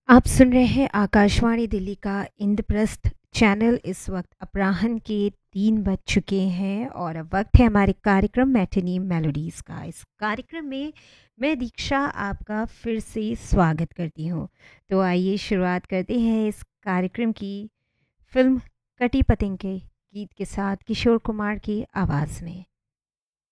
आप सुन रहे हैं आकाशवाणी दिल्ली का इंद्रप्रस्थ चैनल। इस वक्त अपराह्न के 3 बज चुके हैं और अब वक्त है हमारे कार्यक्रम मैटिनी मेलोडीज़ का। इस कार्यक्रम में मैं दीक्षा आपका फिर से स्वागत करती हूँ। तो आइए शुरुआत करते हैं इस कार्यक्रम की फिल्म कटी पतंग के गीत के साथ किशोर कुमार की आवाज़ में।